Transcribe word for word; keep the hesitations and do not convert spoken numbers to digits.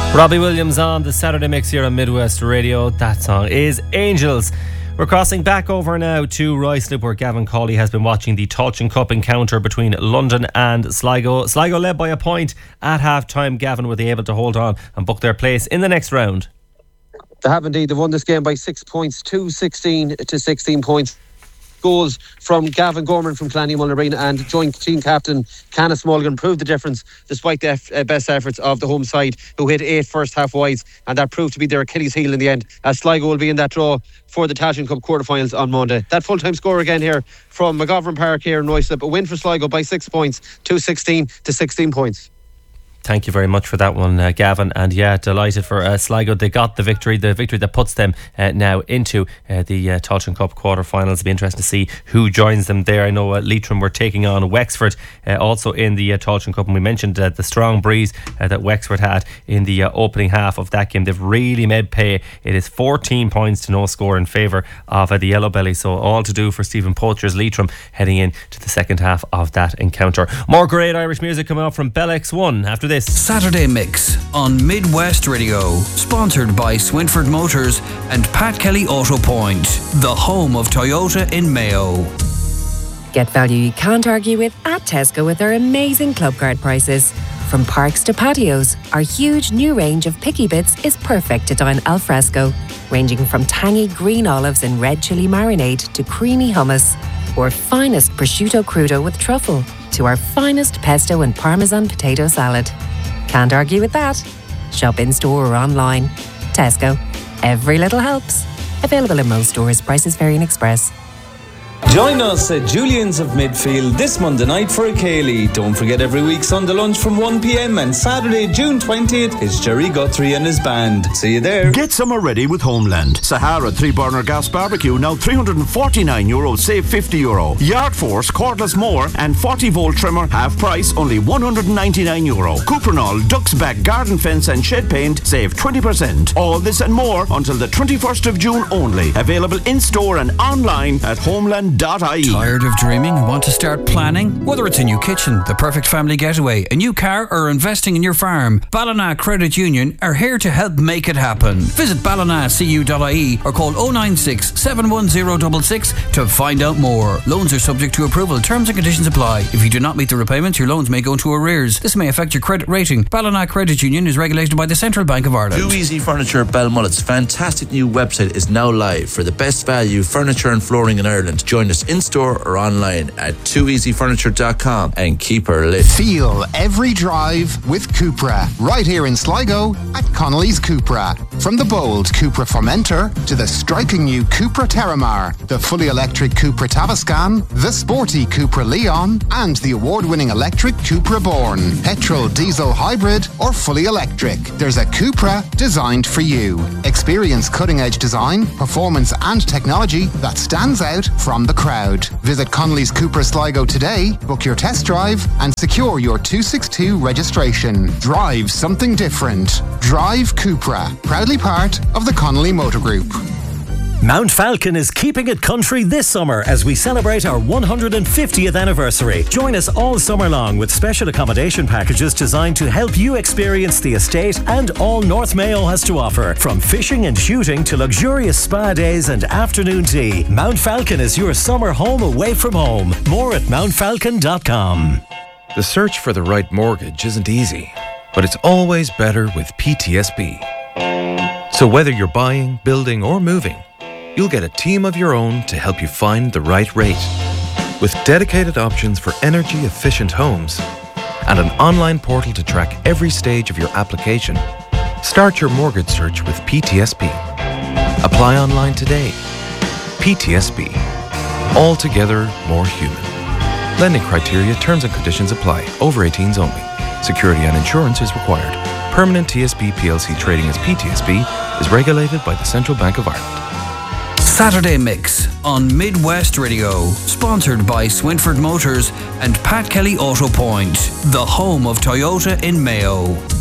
Robbie Williams on the Saturday Mix here on Midwest Radio. That song is Angels. We're crossing back over now to Ruislip, where Gavin Cawley has been watching the Tailteann Cup encounter between London and Sligo. Sligo led by a point at half-time. Gavin, were they able to hold on and book their place in the next round? They have indeed. They won this game by six points, two sixteen to sixteen points. Goals from Gavin Gorman from Clanny Mullinarina and joint team captain Canis Mulligan proved the difference despite the eff- uh, best efforts of the home side, who hit eight first half wides, and that proved to be their Achilles heel in the end, as Sligo will be in that draw for the Tailteann Cup quarterfinals on Monday. That full-time score again here from McGovern Park here in Ruislip. A win for Sligo by six points, two sixteen to sixteen points. Thank you very much for that one, uh, Gavin. And yeah, delighted for uh, Sligo. They got the victory, the victory that puts them uh, now into uh, the uh, Tailteann Cup quarterfinals. It'll be interesting to see who joins them there. I know uh, Leitrim were taking on Wexford uh, also in the uh, Tailteann Cup, and we mentioned uh, the strong breeze uh, that Wexford had in the uh, opening half of that game. They've really made pay. It is fourteen points to no score in favour of uh, the Yellow Belly, so all to do for Stephen Poacher's Leitrim heading in to the second half of that encounter. More great Irish music coming up from Bell X one after this. Saturday Mix on Midwest Radio, sponsored by Swinford Motors and Pat Kelly Auto Point, the home of Toyota in Mayo. Get value you can't argue with at Tesco with their amazing club card prices. From parks to patios, our huge new range of picky bits is perfect to dine al fresco, ranging from tangy green olives and red chili marinade to creamy hummus, or finest prosciutto crudo with truffle, to our finest pesto and parmesan potato salad. Can't argue with that. Shop in store or online. Tesco. Every little helps. Available in most stores. Prices vary in Express. Join us at Julian's of Midfield this Monday night for a Ceilidh. Don't forget, every week Sunday lunch from one p.m. and Saturday, June twentieth, is Jerry Guthrie and his band. See you there. Get summer ready with Homeland. Sahara three burner gas barbecue now three hundred forty-nine euro, save fifty euro. Yard Force cordless mower and forty volt trimmer half price, only one hundred ninety-nine euro. Cuprinol duck's back garden fence and shed paint, save twenty percent. All this and more until the twenty-first of June only. Available in store and online at homeland dot I E. Tired of dreaming and want to start planning? Whether it's a new kitchen, the perfect family getaway, a new car, or investing in your farm, Ballina Credit Union are here to help make it happen. Visit ballina c u dot I E or call oh nine six, seven one zero six six to find out more. Loans are subject to approval. Terms and conditions apply. If you do not meet the repayments, your loans may go into arrears. This may affect your credit rating. Ballina Credit Union is regulated by the Central Bank of Ireland. Too Easy Furniture Balmullet's fantastic new website is now live for the best value furniture and flooring in Ireland. Join us in store or online at too easy furniture dot com and keep her lit. Feel every drive with Cupra, right here in Sligo at Connolly's Cupra. From the bold Cupra Formentor to the striking new Cupra Terramar, the fully electric Cupra Tavascan, the sporty Cupra Leon, and the award-winning electric Cupra Born. Petrol, diesel, hybrid, or fully electric, there's a Cupra designed for you. Experience cutting-edge design, performance, and technology that stands out from the crowd. Visit Connolly's Cupra Sligo today, book your test drive, and secure your two sixty-two registration. Drive something different. Drive Cupra, proudly part of the Connolly Motor Group. Mount Falcon is keeping it country this summer as we celebrate our one hundred fiftieth anniversary. Join us all summer long with special accommodation packages designed to help you experience the estate and all North Mayo has to offer. From fishing and shooting to luxurious spa days and afternoon tea, Mount Falcon is your summer home away from home. More at mount falcon dot com. The search for the right mortgage isn't easy, but it's always better with P T S B. So whether you're buying, building, or moving, you'll get a team of your own to help you find the right rate. With dedicated options for energy-efficient homes and an online portal to track every stage of your application, start your mortgage search with P T S B. Apply online today. P T S B. Altogether more human. Lending criteria, terms and conditions apply. Over eighteens only. Security and insurance is required. Permanent T S B P L C trading as P T S B is regulated by the Central Bank of Ireland. Saturday Mix on Midwest Radio, sponsored by Swinford Motors and Pat Kelly Auto Point, the home of Toyota in Mayo.